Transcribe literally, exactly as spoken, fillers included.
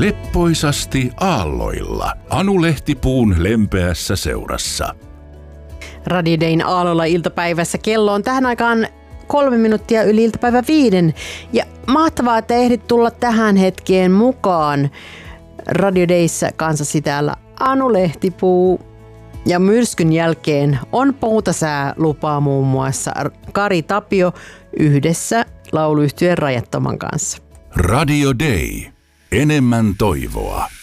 leppoisasti aalloilla Anu Lehtipuun lempeässä seurassa. Radio Dayn aalloilla iltapäivässä kello on tähän aikaan kolme minuuttia yli iltapäivä viiden. Ja mahtavaa, että ehdit tulla tähän hetkeen mukaan. Radio Dayssä kanssasi täällä Anu Lehtipuu. Ja myrskyn jälkeen on poutasää lupaa muun muassa Kari Tapio yhdessä lauluyhtyeen Rajattoman kanssa. Radio Day. Enemmän toivoa.